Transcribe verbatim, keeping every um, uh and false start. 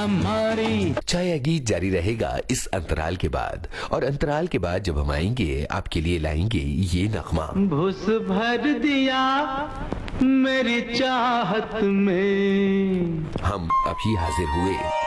हमारी। अच्छा, यह गीत जारी रहेगा इस अंतराल के बाद, और अंतराल के बाद जब हम आएंगे आपके लिए लाएंगे ये नगमा। भूस भर दिया मेरी चाहत में। हम अभी हाजिर हुए